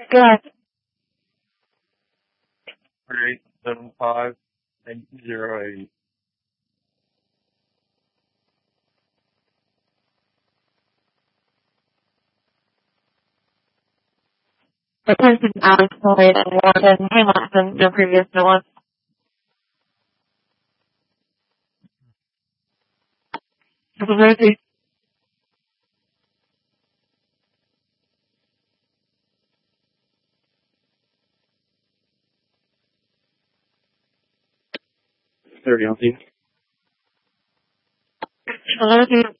Go ahead. 3875-808. The person Alex Lloyd and Warden Hamilton, your previous one. Rosie. Thirty on scene. Rosie.